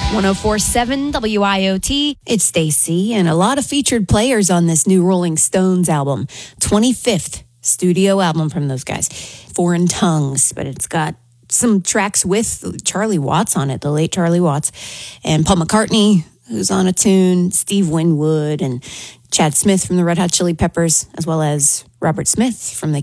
1047 WIOT. It's Stacy, and a lot of featured players on this new Rolling Stones album. 25th studio album from those guys. Foreign Tongues, but it's got some tracks with Charlie Watts on it, the late Charlie Watts, and Paul McCartney, who's on a tune, Steve Winwood, and Chad Smith from the Red Hot Chili Peppers, as well as Robert Smith from the